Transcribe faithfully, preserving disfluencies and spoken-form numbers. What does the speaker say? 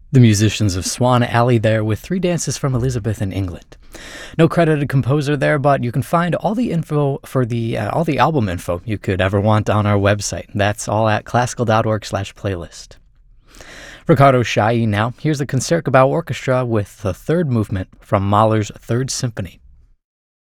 The musicians of Swan Alley there with three dances from Elizabeth in England. No credited composer there, but you can find all the info for the uh, all the album info you could ever want on our website. That's all at classical.org slash playlist. Riccardo Chailly now. Here's the Concertgebouw Orchestra with the third movement from Mahler's Third Symphony.